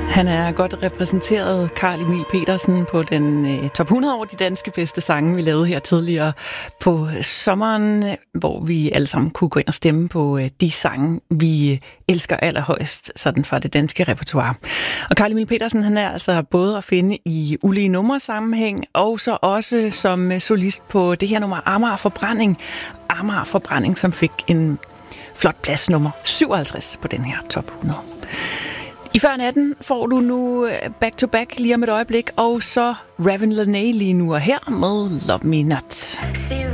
Han er godt repræsenteret, Carl Emil Petersen, på den top 100 over de danske bedste sange, vi lavede her tidligere på sommeren, hvor vi alle sammen kunne gå ind og stemme på de sange, vi elsker allerhøjst, sådan fra det danske repertoire. Og Carl Emil Petersen, han er altså både at finde i ulige nummersammenhæng, og så også som solist på det her nummer Amager Forbrænding. Amager Forbrænding, som fik en flot plads nummer 57 på den her top 100. I før natten får du nu Back to Back lige om et øjeblik, og så Raven Lenae lige nu og her med Love Me Not.